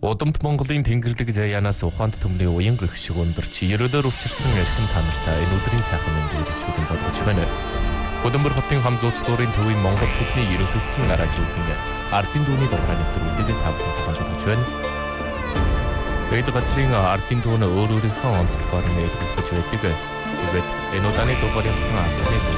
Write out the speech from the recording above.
Удамт Монголын Тэнгэрлэг заяанаас ухаанд төмний уян гихшиг өндөрч ерөөлөөр өвчрсөн эрхэм танартай энэ өдрийн сайхан мэндийг шүтэн залгаж байна. Хөдөлмөр хотын хам зууцлуурын төвийн Монгол хотны ерөнхийлсөн радиогийн ардын дүүний дугаар нэвтрүүлэг үлдээгээд тавхан сонсож байна. Эд газрын ардын дүүн өөрийнхөө онцлогоор нээлтгэж байдаг. Тэгээд энэ удааны дугаарыг